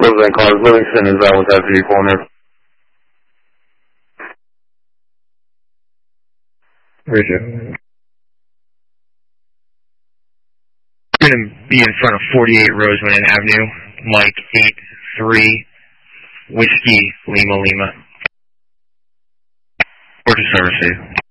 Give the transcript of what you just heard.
Resident Cars, Livingston is out with that vehicle in there. Roger. Going to be in front of 48 Roseman Avenue, Mike 83, Whiskey Lima Lima. Order service.